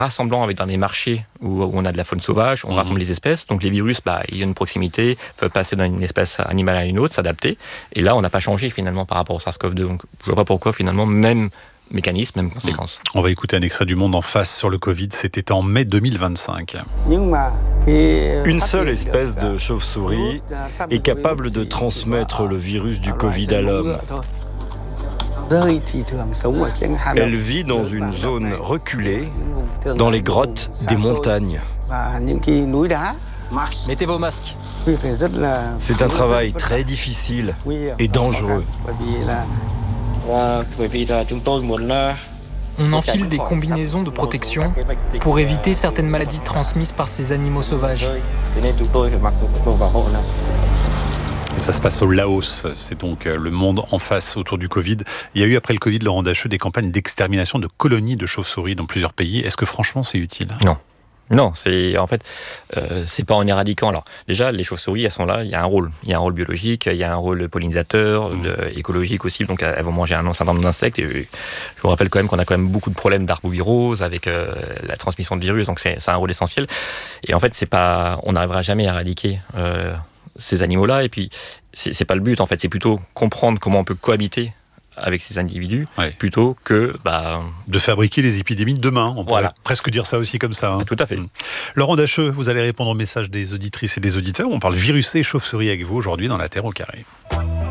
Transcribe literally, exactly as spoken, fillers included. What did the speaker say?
rassemblant avec dans des marchés où, où on a de la faune sauvage, on mmh. rassemble les espèces. Donc les virus, bah, il y a une proximité, peuvent passer d'une espèce animale à une autre, s'adapter. Et là, on n'a pas changé finalement par rapport au SARS-CoV deux. Donc je ne vois pas pourquoi finalement, même mécanisme, même conséquence. Mmh. On va écouter un extrait du Monde en face sur le Covid. C'était en mai deux mille vingt-cinq. Une seule espèce de chauve-souris est capable de transmettre le virus du Covid à l'homme. Elle vit dans une zone reculée, dans les grottes des montagnes. Mettez vos masques. C'est un travail très difficile et dangereux. On enfile des combinaisons de protection pour éviter certaines maladies transmises par ces animaux sauvages. Et ça se passe au Laos, c'est donc le Monde en face autour du Covid. Il y a eu après le Covid, Laurent Dacheux, des campagnes d'extermination de colonies de chauves-souris dans plusieurs pays. Est-ce que franchement c'est utile ? Non. Non, c'est en fait, euh, c'est pas en éradiquant. Alors déjà, les chauves-souris, elles sont là. Il y a un rôle, il y a un rôle biologique, il y a un rôle pollinisateur, mmh. de, écologique aussi. Donc elles vont manger un certain nombre d'insectes. Et je vous rappelle quand même qu'on a quand même beaucoup de problèmes d'arbovirose avec euh, la transmission de virus. Donc c'est, c'est un rôle essentiel. Et en fait, c'est pas, on n'arrivera jamais à éradiquer euh, ces animaux-là. Et puis c'est, c'est pas le but. En fait, c'est plutôt comprendre comment on peut cohabiter avec ces individus, ouais. plutôt que... Bah... de fabriquer les épidémies de demain. On pourrait voilà. presque dire ça aussi comme ça. Hein. Tout à fait. Mmh. Laurent Dacheux, vous allez répondre au message des auditrices et des auditeurs. On parle virus et chauve-souris avec vous aujourd'hui dans La Terre au carré.